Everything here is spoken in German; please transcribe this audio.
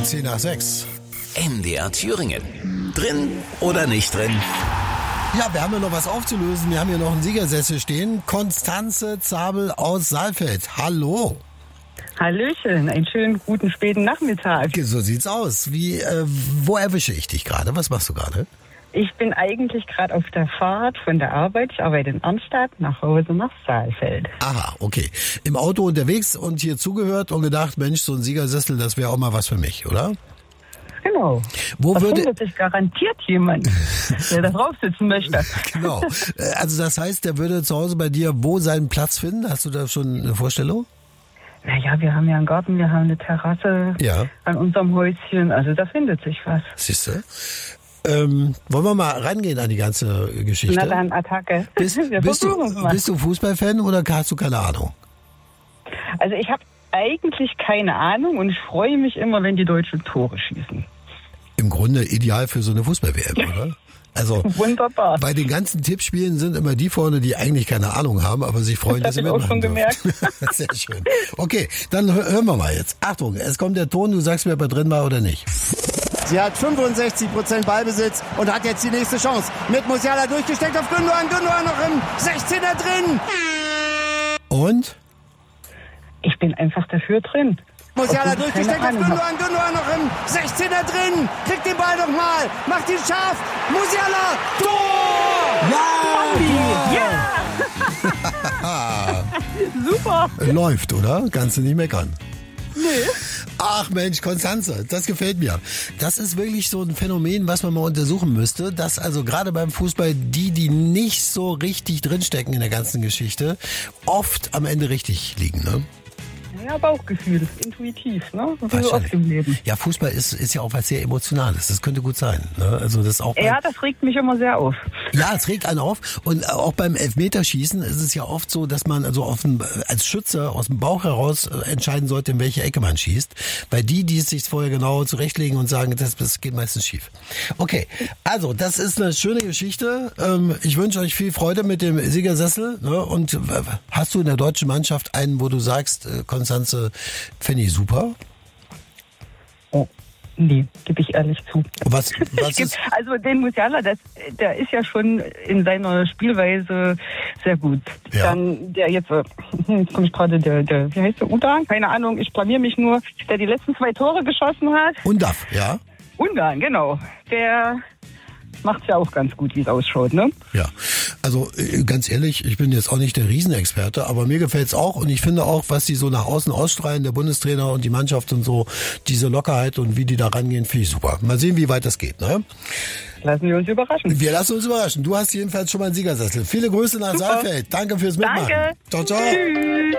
10:10. MDR Thüringen. Drin oder nicht drin? Ja, wir haben ja noch was aufzulösen. Wir haben hier noch einen Siegersessel stehen. Konstanze Zabel aus Saalfeld. Hallo. Hallöchen, einen schönen guten späten Nachmittag. So sieht's aus. Wo erwische ich dich gerade? Was machst du gerade? Ich bin eigentlich gerade auf der Fahrt von der Arbeit. Ich arbeite in Arnstadt, nach Hause nach Saalfeld. Aha, okay. Im Auto unterwegs und hier zugehört und gedacht, Mensch, so ein Siegersessel, das wäre auch mal was für mich, oder? Genau. Da findet sich garantiert jemand, der da drauf sitzen möchte. Genau. Also das heißt, der würde zu Hause bei dir wo seinen Platz finden? Hast du da schon eine Vorstellung? Naja, wir haben ja einen Garten, wir haben eine Terrasse an unserem Häuschen. Also da findet sich was. Siehst du? Wollen wir mal rangehen an die ganze Geschichte? Na dann, Attacke. Bist du Fußballfan oder hast du keine Ahnung? Also ich habe eigentlich keine Ahnung und ich freue mich immer, wenn die Deutschen Tore schießen. Im Grunde ideal für so eine Fußball-WM, oder? Also wunderbar. Bei den ganzen Tippspielen sind immer die vorne, die eigentlich keine Ahnung haben, aber sich freuen, dass sie mitmachen dürfen. Sehr schön. Okay, dann hören wir mal jetzt. Achtung, es kommt der Ton, du sagst mir, ob er drin war oder nicht. Sie hat 65% Ballbesitz und hat jetzt die nächste Chance. Mit Musiala durchgesteckt auf Gündoğan. Gündoğan noch im 16er drin. Und? Ich bin einfach dafür drin. Musiala durchgesteckt auf Gündoğan. Gündoğan noch im 16er drin. Kriegt den Ball nochmal. Macht ihn scharf. Musiala. Tor! Ja! Super. Läuft, oder? Kannst du nicht meckern. Nee. Ach Mensch, Konstanze, das gefällt mir. Das ist wirklich so ein Phänomen, was man mal untersuchen müsste, dass also gerade beim Fußball die nicht so richtig drinstecken in der ganzen Geschichte, oft am Ende richtig liegen, ne? Ja, Bauchgefühl, intuitiv, ne? Wie so oft im Leben. Ja, Fußball ist ja auch was sehr Emotionales. Das könnte gut sein. Ne? Also das auch. Ja, das regt mich immer sehr auf. Ja, es regt einen auf. Und auch beim Elfmeterschießen ist es ja oft so, dass man also als Schütze aus dem Bauch heraus entscheiden sollte, in welche Ecke man schießt. Weil die es sich vorher genau zurechtlegen und sagen, das geht meistens schief. Okay, also das ist eine schöne Geschichte. Ich wünsche euch viel Freude mit dem Siegersessel. Ne? Und hast du in der deutschen Mannschaft einen, wo du sagst, Konstanze, finde ich super? Oh, nee, gebe ich ehrlich zu. Was ist? Also den Musiala, der ist ja schon in seiner Spielweise sehr gut. Ja. Dann der jetzt komme ich gerade, wie heißt der, Ungarn? Keine Ahnung, ich blamier mich nur, der die letzten 2 Tore geschossen hat. Undaf, ja? Ungarn, genau. Der macht's ja auch ganz gut, wie es ausschaut, ne? Ja, also ganz ehrlich, ich bin jetzt auch nicht der Riesenexperte, aber mir gefällt's auch und ich finde auch, was die so nach außen ausstrahlen, der Bundestrainer und die Mannschaft und so, diese Lockerheit und wie die da rangehen, finde ich super. Mal sehen, wie weit das geht, ne? Lassen wir uns überraschen. Wir lassen uns überraschen. Du hast jedenfalls schon mal einen Siegersessel. Viele Grüße nach Saalfeld. Danke fürs Mitmachen. Danke. Ciao, ciao. Tschüss.